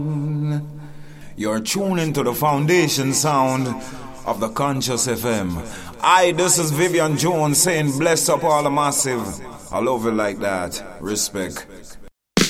You're tuning to the foundation sound of the Conscious FM. This is Vivian Jones saying bless up all the massive. I love it like that. Respect.